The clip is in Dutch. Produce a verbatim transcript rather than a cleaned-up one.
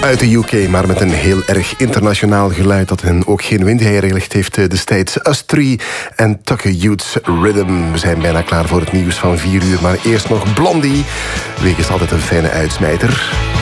Uit de U K, maar met een heel erg internationaal geluid dat hen ook geen wind gelegd heeft destijds. Us Three en Tucker Youth's Rhythm. We zijn bijna klaar voor het nieuws van vier uur, maar eerst nog Blondie. Week is altijd een fijne uitsmijter.